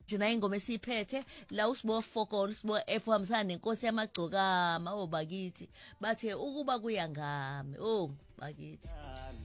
njena ingoma esiphethe la usibo Fokolo usibo F uhambisana nenkosi yamagcokama bakithi bathe ukuba kuyangami bakithi